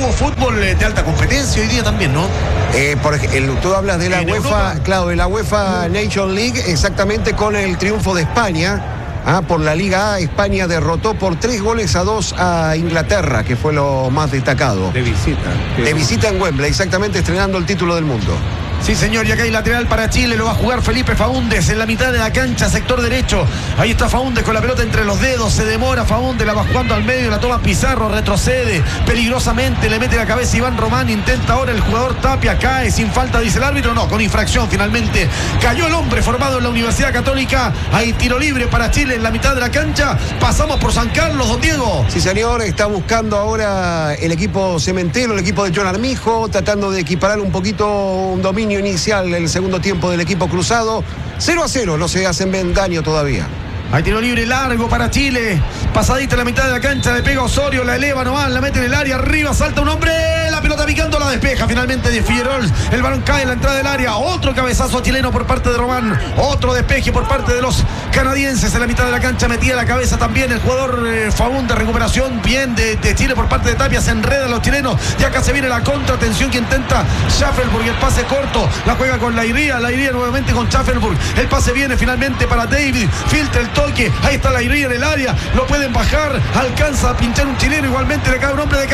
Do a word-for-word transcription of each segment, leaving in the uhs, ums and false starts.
hubo fútbol de alta competencia hoy día también, ¿no? Eh, por ejemplo, tú hablas de la ¿En UEFA, Europa? claro, de la UEFA Nation League, exactamente con el triunfo de España. Ah, por la Liga A, España derrotó por tres goles a dos a Inglaterra, que fue lo más destacado. De visita. De visita en Wembley, exactamente, estrenando el título del mundo. Sí, señor, y acá hay lateral para Chile, lo va a jugar Felipe Faúndez en la mitad de la cancha, sector derecho. Ahí está Faúndez con la pelota entre los dedos, se demora Faúndez, la va jugando al medio, la toma Pizarro, retrocede peligrosamente, le mete la cabeza Iván Román, intenta ahora el jugador Tapia, cae sin falta, dice el árbitro, no, con infracción finalmente. Cayó el hombre formado en la Universidad Católica, hay tiro libre para Chile en la mitad de la cancha. Pasamos por San Carlos, don Diego. Sí, señor, está buscando ahora el equipo cementero, el equipo de John Armijo, tratando de equiparar un poquito un dominio inicial el segundo tiempo del equipo cruzado. Cero a cero, no se hacen bien daño todavía. Hay tiro libre largo para Chile. Pasadita en la mitad de la cancha, le pega Osorio, la eleva nomás, la mete en el área, arriba salta un hombre, la pelota picando, la despeja finalmente de Figueroa. El balón cae en la entrada del área. Otro cabezazo chileno por parte de Román. Otro despeje por parte de los canadienses en la mitad de la cancha. Metía la cabeza también el jugador eh, Faúndez. Recuperación bien de, de Chile por parte de Tapia. Se enredan los chilenos. Y acá se viene la contra. Atención que intenta Schaffelburg. El pase corto. La juega con la Iría. La Iría nuevamente con Schaffelburg. El pase viene finalmente para David. Filtra el toque. Ahí está la Iría en el área. Lo pueden bajar. Alcanza a pinchar un chileno. Igualmente le cae un hombre de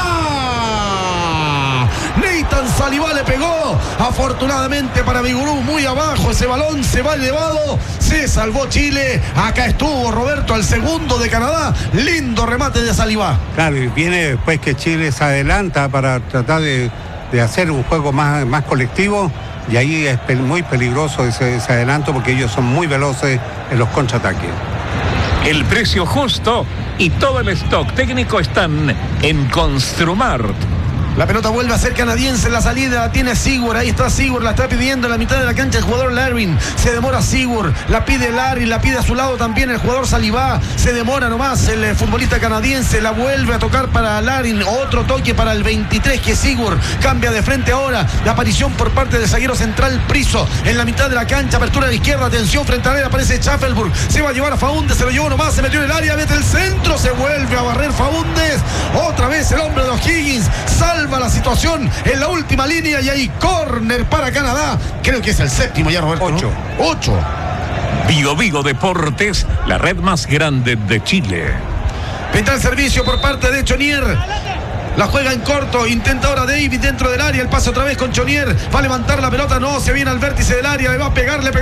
Canadá. Nathan Saliba le pegó. Afortunadamente para Vigurú, muy abajo. Ese balón se va elevado. Se salvó Chile. Acá estuvo Roberto al segundo de Canadá. Lindo remate de Saliba. Claro, y viene después que Chile se adelanta para tratar de, de hacer un juego más, más colectivo. Y ahí es pe- muy peligroso ese, ese adelanto porque ellos son muy veloces en los contraataques. El precio justo y todo el stock técnico están en Construmart. La pelota vuelve a ser canadiense en la salida, la tiene Sigurd, ahí está Sigurd, la está pidiendo en la mitad de la cancha el jugador Larvin, se demora Sigurd, la pide Larvin, la pide a su lado también el jugador Saliba, se demora nomás el eh, futbolista canadiense, la vuelve a tocar para Larvin, otro toque para el veintitrés que Sigurd, cambia de frente ahora, la aparición por parte del zaguero central Priso, en la mitad de la cancha, apertura a la izquierda, atención frente a él, aparece Schaffelburg, se va a llevar a Faúndez, se lo llevó nomás, se metió en el área, mete el centro, se vuelve a barrer Faúndez, otra vez el hombre de O'Higgins, salva la situación en la última línea y hay córner para Canadá. Creo que es el séptimo ya, Roberto. Ocho. ¿no? Ocho. Bio Vigo Deportes, la red más grande de Chile. Vendrá el servicio por parte de Chonier. La juega en corto, intenta ahora David dentro del área, el pase otra vez con Chonier, va a levantar la pelota, no, se viene al vértice del área, le va a pegar, le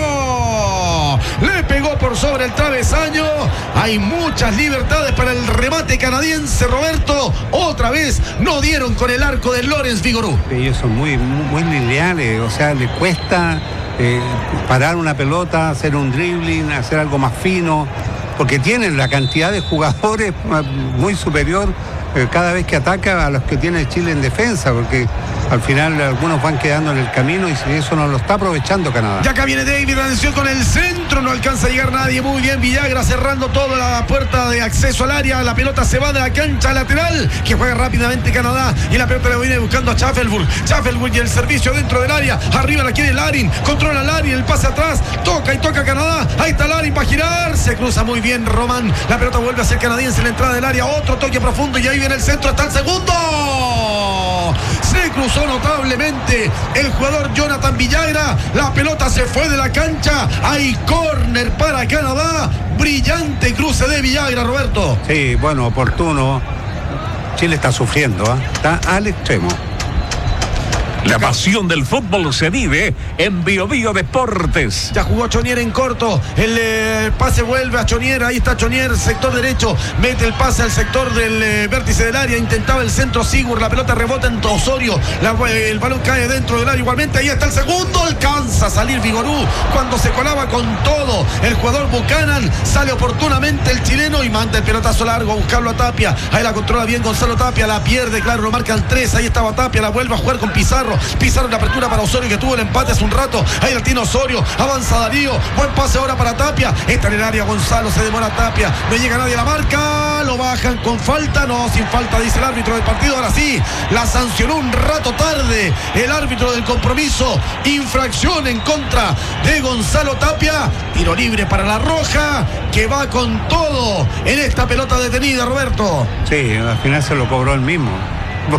pegó, le pegó por sobre el travesaño, hay muchas libertades para el remate canadiense, Roberto, otra vez no dieron con el arco de Lorenz Vigorú. Ellos son muy, muy, muy lineales, o sea, les cuesta eh, parar una pelota, hacer un dribbling, hacer algo más fino, porque tienen la cantidad de jugadores muy superior eh, cada vez que ataca a los que tiene Chile en defensa, porque al final algunos van quedando en el camino y eso no lo está aprovechando Canadá. Y acá viene David, atención con el centro, no alcanza a llegar nadie, muy bien Villagra cerrando toda la puerta de acceso al área, la pelota se va de la cancha lateral, que juega rápidamente Canadá, y la pelota le viene buscando a Schaffelburg, Schaffelburg y el servicio dentro del área, arriba la quiere Larin, controla Larin, el pase atrás, toca y toca Canadá, ahí está Larin para girar, se cruza muy bien Román, la pelota vuelve a ser canadiense en la entrada del área, otro toque profundo y ahí viene el centro, está el segundo, se cruzó notablemente el jugador Jonathan Villagra, la pelota se fue de la cancha, hay córner para Canadá, brillante cruce de Villagra, Roberto. Sí, bueno, oportuno. Chile está sufriendo, ¿eh? Está al extremo. La pasión del fútbol se vive en Bio Vigo Deportes. Ya jugó Chonier en corto, el eh, pase vuelve a Chonier, ahí está Chonier, sector derecho, mete el pase al sector del eh, vértice del área, intentaba el centro Sigurd, la pelota rebota en Osorio, la, el balón cae dentro del área igualmente, ahí está el segundo, alcanza a salir Vigorú, cuando se colaba con todo, el jugador Buchanan, sale oportunamente el chileno y manda el pelotazo largo a buscarlo a Tapia, ahí la controla bien Gonzalo Tapia, la pierde, claro, lo marcan tres, ahí estaba Tapia, la vuelve a jugar con Pizarro, Pizarro en la apertura para Osorio que tuvo el empate hace un rato, ahí la tiene Osorio, avanza Darío, buen pase ahora para Tapia, está en el área Gonzalo, se demora Tapia, no llega nadie a la marca, lo bajan con falta, no, sin falta dice el árbitro del partido, ahora sí, la sancionó un rato tarde el árbitro del compromiso, infracción en contra de Gonzalo Tapia, tiro libre para la Roja, que va con todo en esta pelota detenida, Roberto. Sí, al final se lo cobró él mismo.